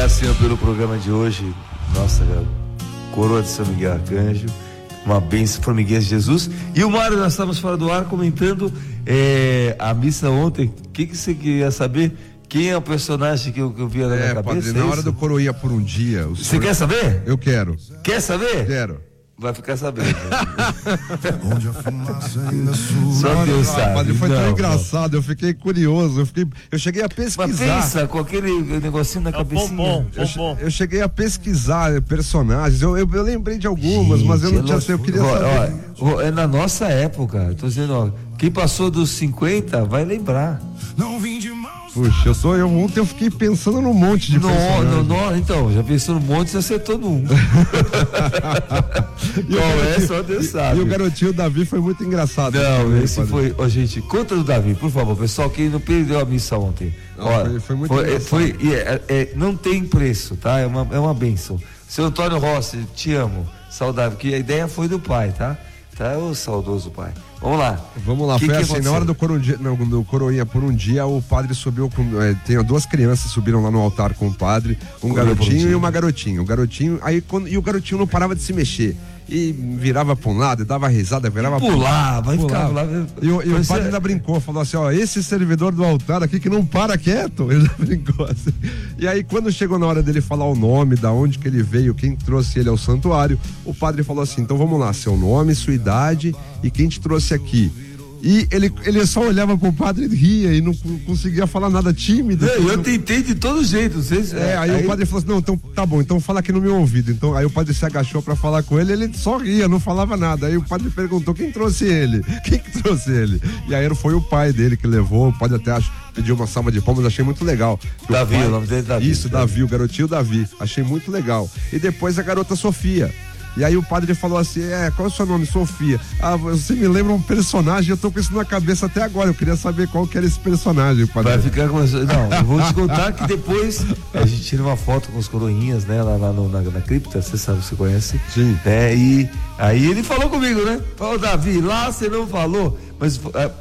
Obrigado, Senhor, pelo programa de hoje. Nossa, coroa de São Miguel Arcanjo, uma bênção formiguinha de Jesus. E o Mário, nós estávamos fora do ar comentando a missa ontem. O que você queria saber? Quem é o personagem que eu vi na minha cabeça? Padre, na hora do Coroinha por um dia. Você quer saber? Eu quero. Quer saber? Quero. Vai ficar sabendo. Só Deus sabe. Padre, foi tão engraçado, eu fiquei curioso, eu cheguei a pesquisar. Mas pensa com aquele negocinho na cabecinha. Eu cheguei a pesquisar personagens, eu lembrei de algumas, mas eu não tinha certeza, eu queria saber. É na nossa época, tô dizendo, quem passou dos 50 vai lembrar. Não vim de mãos. Puxa, ontem eu fiquei pensando num monte de personagens. Então, já pensou num monte e acertou num. Só Deus sabe. E o garotinho Davi foi muito engraçado. Não, esse foi. Gente, conta do Davi, por favor, pessoal, quem não perdeu a missa ontem. Foi muito engraçado. Não tem preço, tá? É uma bênção. Seu Antônio Rossi, te amo. Saudável, que a ideia foi do pai, tá? Tá, o saudoso pai. Vamos lá. Foi assim, na hora do Coroinha por um dia, o padre subiu tem duas crianças subiram lá no altar com o padre, um garotinho e uma garotinha. O garotinho não parava de se mexer. E virava pra um lado, dava risada, virava pulava. Ficava lá. E o padre ainda brincou, falou assim, esse servidor do altar aqui que não para quieto. Ele brincou assim. E aí, quando chegou na hora dele falar o nome, da onde que ele veio, quem trouxe ele ao santuário, o padre falou assim, então vamos lá, seu nome, sua idade e quem te trouxe aqui. E ele só olhava pro padre e ria e não conseguia falar nada, tímido. Eu tentei de todo jeito. Aí o padre falou assim, não, então tá bom, então fala aqui no meu ouvido. Então aí o padre se agachou pra falar com ele só ria, não falava nada. Aí o padre perguntou, quem trouxe ele? Quem que trouxe ele? E aí foi o pai dele que levou, o padre até pediu uma salva de palmas, achei muito legal. Davi, o nome dele é Davi. Isso, Davi, o garotinho Davi, achei muito legal. E depois a garota Sofia. E aí o padre falou assim, qual é o seu nome? Sofia. Você me lembra um personagem, eu tô com isso na cabeça até agora, eu queria saber qual que era esse personagem, padre. Vai ficar com... Não, eu vou te contar que depois a gente tira uma foto com os coroinhas, né, lá na cripta, você conhece? Sim. E aí ele falou comigo, né? Davi, lá você não falou, mas